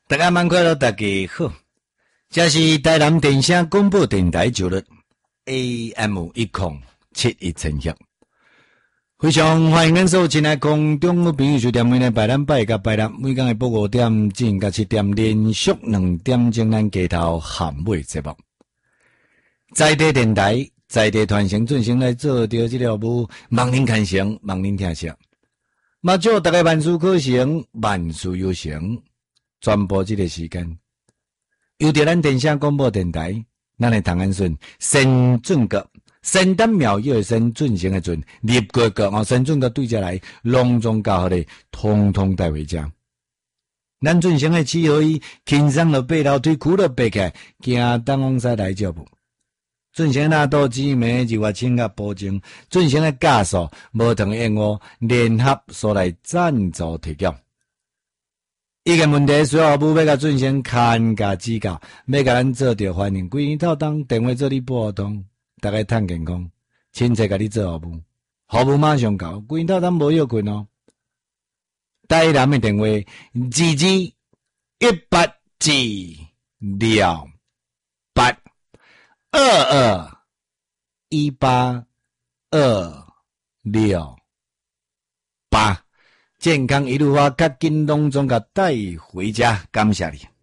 大家晚快乐，大家好。这是台南电声广播电台九日 AM1071千赫，非常欢迎咱所有亲爱空中的朋友收听每日拜甲拜六每天的播5点钟甲7点，连续2点钟咱街头喊尾节目。在地电台，在地传承进行来做着这个务，望您看成，望您听成。嘛祝大家万事可成，万事有成。传播这个时间，由着咱电声广播电台，咱的唐安顺先准阁，仙丹妙药的先进行的准，立国阁先准阁对下来，隆重教学的通通带回家。咱进行的起好伊，轻松了爬楼梯，苦了爬起来，行东往西来脚步。进行那多姊妹日月清甲保证，进行的加速无同燕窝联合所来赞助提供。一个问题，所有母要甲进行看甲指教，要甲咱做着欢迎。规年透当电话做你拨通，大家趁健康，亲切甲你做服务，服务马上到。规年透当无要紧哦。台南的电话1721828，健康一路发，较紧拢总甲带回家，感谢你。